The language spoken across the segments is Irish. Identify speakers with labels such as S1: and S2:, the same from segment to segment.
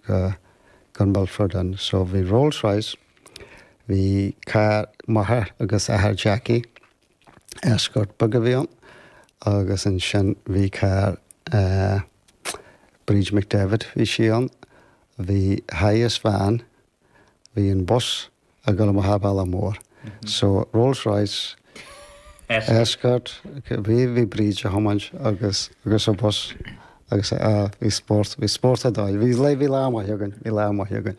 S1: gan Balford so bhí Rolls-Royce bhí car maithe agus ahar Jackie Escort bag a bhíon agus an sin bhí car Bridge McDavid bhí síon bhí Hayes van bhí an bus a go am habal mór so Rolls-Royce Escort bhí Bridge a hamann agus a bus agus bhí sport a dáil bhí láma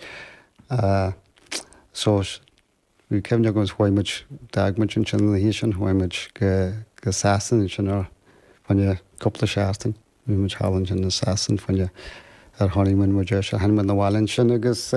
S1: so bhí cemne go bhhaimiid dagmuid an sin hí sin bhhaimiid go sasan sin fanne coppla seaachtain bhí muid hálann sin na sasan fanne tháiníman mu se hanman na bhálann sin agus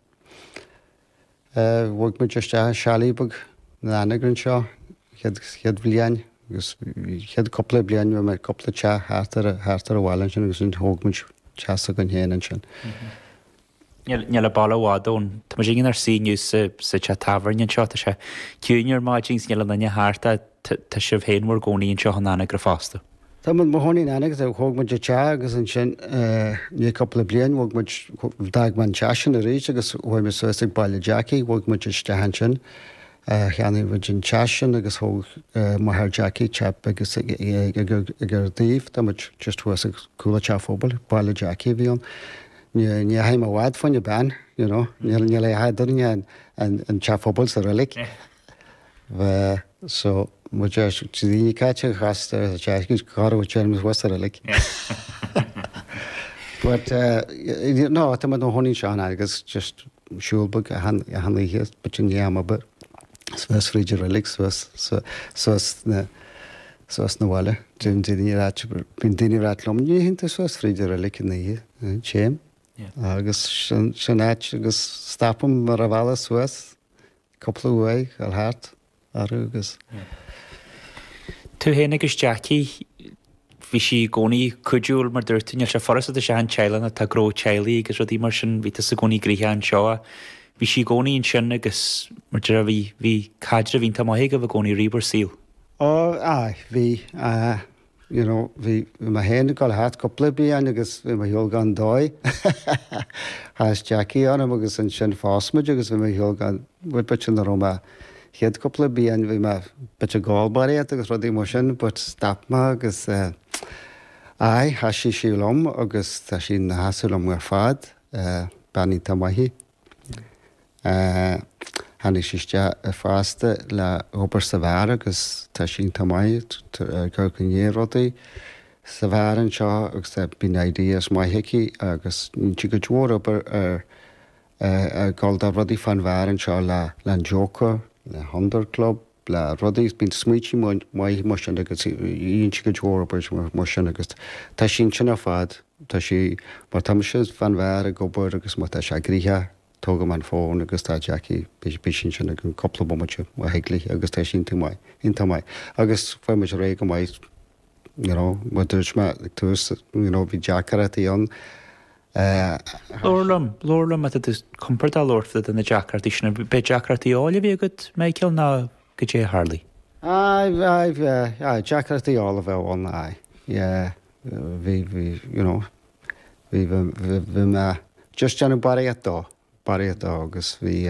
S1: bhg mu deiste sealaíbag na anagrann seo chead bbliain agus chead coppla bliain me coppla te hátar a bhálann sin agus an thógmuid teasa gan héanaan sin.
S2: Níl le ball bhádón, Tá sin ar síniu sa te tahairn seo se cúinear máidings níl na háta tá sibh héanmór gcónaíonn seo anna gur fásta.
S1: Tá mu tháiní anagus a thógmuid te agus an sin ní coppla bliain bhg dagman tean a rééis agus bhfuil suasig bailile Jackie bhg mu tehan sin cheannaí bhid an tean agus thóg maithir Jackie teap agus gur daobh tá just thuasa coolla teafóbal bailile Jackie bhíon. Ní haim a bhád fanne ban, ní le haidirne an teafóbal sa rilik. So mu tíí caiite chasta a tegus carú temas was a rilik. But no, tá nó honí seán agus just siúlbag a hanlaíhé betin neama bar. Suas fríidir rilik suas na bhile. Bhín daoine rátlom ní hinnta suas fríidir rilik in na chéim. agus sin áit agus stapam mar a bhela suas coppla uaig ar háart agus.
S2: Tú héana agus Jackie bhí si gcónaí cuidiúil mar dúirtaíil se forras a se an teilena tá gró tealaí agus rudí mar sin bhí sa gcónaí gríthe an seo. Bhí si gcónaíon sin agus mar de bhí cadre bhín tá maithe go bh gcónaí ríbar síl.
S1: Bhí bhí ma héanana gáil háat coppla bíon agus bhí ma heol gan dóid. Thas Jackie anam agus an sin fásmuid agus bhí ma heol gan bhfuil bit sin aroma héad coppla bíon bhí ma bit a gáilbaréad agus rudí mar sin bud stapma agus has sí síúlom agus tá sí na hasúlom ar fad baní tá maithí. Hannig síiste a fásta le óbar sa bhar agus tá sin tamáid gur gnéródaí sa bhharan seo agus bín ideas maitheici agus tí go dúir obair ar gáilda rudaí fan bhharan seo le an Joker, le Hunter Club, le rudaí bín smuotí maithí mar sin agus íon tí go dúir obair mar sin agus tá sin sin ar fad tá sí mar tam sé fan bhar a gobar agus má tá se gríthe tóga man fón agus tá Jackie bí sin sin an coppla bommate a heigli agus tá sin mai inta mai agus foiid mu ré go mai mu dúirt me tús bhí Jackaratí an
S2: Lorlam a compart a Lordfud in na Jackaratí sinna be Jackaratí ála bhí agad méid ceil ná go dé Harley.
S1: Jackaratí ála bheith an bhí me just teanna baréad agus bhí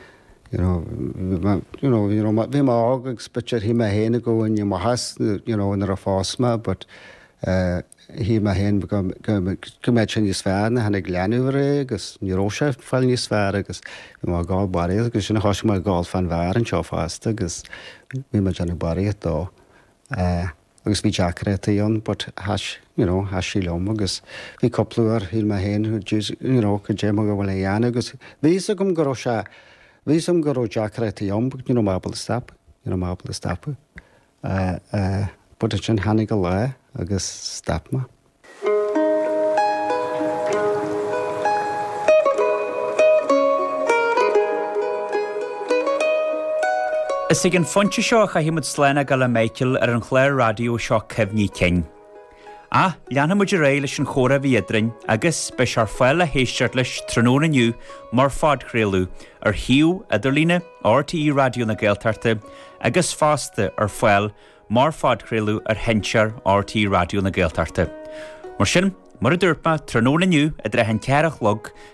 S1: bhí má águs bitir hí me héna goin mar has nar a fásma, but hí me hén go méid sin níos fearna hena leanúhar agus níróise fáil níos fear agus bhí má gáil baréad agus sinna háisi mar gáil fan bhar an seo fásta agus bhí me teanna baréad dó. Agus bhí Jackaratí an, but has sí lom agus bhí coppluúar hí me héin go dé go bhfuil dhéana agus bhí gom goró se bhí som goró Jackaratí an, mábal stapa bud sin hanig go le agus stapma.
S2: Is ag an fonte seo a himid sléna gal le méiciil ar an chléir radio seo cehní cin. Leanna muidir ré leis an chóra bhíadrin agus be sear foiil a héisteart leis tróna nniu mar fád chréalú ar hiú idirlíne RTE radio na Gaeltachta agus fásta ar foiil mar fád chréalú ar hensear RTE radio na Gaeltachta. Mar sin, mar a dúirpa tróna nniu a dre hen cearach log